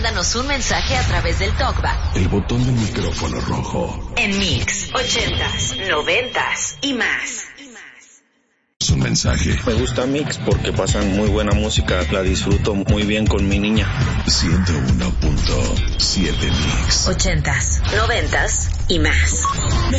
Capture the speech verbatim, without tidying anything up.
mándanos un mensaje a través del TalkBack. El botón del micrófono rojo. En Mix, ochentas, noventas y más. Un mensaje. Me gusta Mix porque pasan muy buena música, la disfruto muy bien con mi niña. ciento uno punto siete Mix. Ochentas, noventas y más.